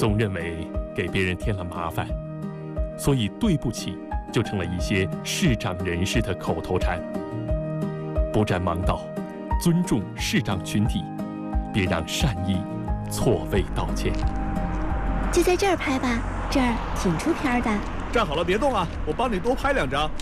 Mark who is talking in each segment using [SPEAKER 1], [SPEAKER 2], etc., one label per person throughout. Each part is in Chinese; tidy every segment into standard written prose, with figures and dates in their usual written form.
[SPEAKER 1] 总认为给别人添了麻烦，所以对不起就成了一些视障人士的口头禅。不占盲道，尊重视障群体，别让善意错位道歉。
[SPEAKER 2] 就在这儿拍吧，这儿挺出片的。
[SPEAKER 3] 站好了，别动啊，我帮你多拍2张。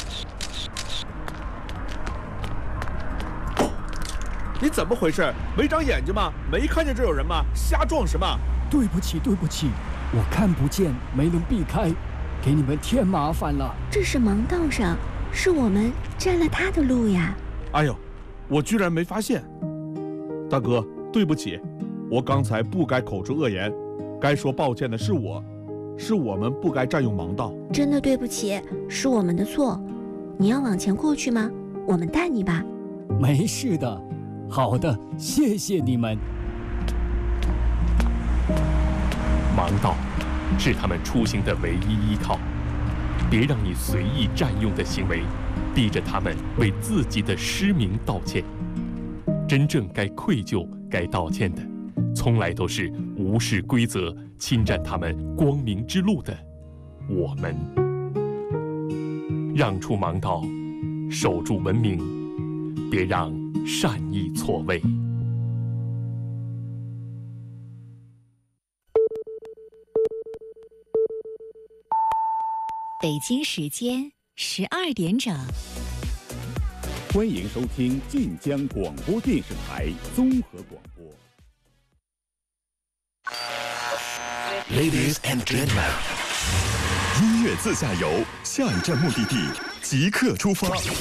[SPEAKER 3] 你怎么回事？没长眼睛吗？没看见这有人吗？瞎撞什么？
[SPEAKER 4] 对不起，我看不见，没能避开，给你们添麻烦了。
[SPEAKER 2] 这是盲道上，是我们占了他的路呀。
[SPEAKER 3] 哎呦，我居然没发现。大哥，对不起，我刚才不该口出恶言，该说抱歉的是我们不该占用盲道。
[SPEAKER 2] 真的对不起，是我们的错。你要往前过去吗？我们带你吧。
[SPEAKER 4] 没事的。好的，谢谢你们。
[SPEAKER 1] 盲道是他们出行的唯一依靠，别让你随意占用的行为逼着他们为自己的失明道歉。真正该愧疚、该道歉的，从来都是无视规则、侵占他们光明之路的我们。让出盲道，守住文明，别让善意错位。
[SPEAKER 5] 北京时间12点整，
[SPEAKER 6] 欢迎收听晋江广播电视台综合广播。
[SPEAKER 7] Ladies and gentlemen， 音乐自驾游，下一站目的地即刻出发。